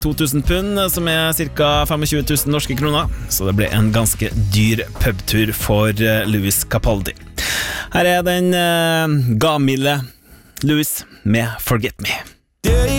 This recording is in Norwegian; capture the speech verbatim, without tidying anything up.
to tusen pund, som er ca. tjuefem tusen norske kroner, så det ble en ganske dyr pubtur for Louis Capaldi. Her er den uh, gamle Louis med Forget Me.